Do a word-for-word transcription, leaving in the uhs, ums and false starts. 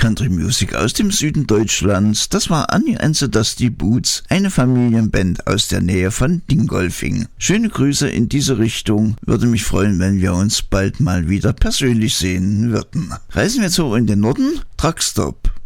Country Music aus dem Süden Deutschlands. Das war Annie and the Dusty Boots, eine Familienband aus der Nähe von Dingolfing. Schöne Grüße in diese Richtung. Würde mich freuen, wenn wir uns bald mal wieder persönlich sehen würden. Reisen wir so in den Norden. Truckstop.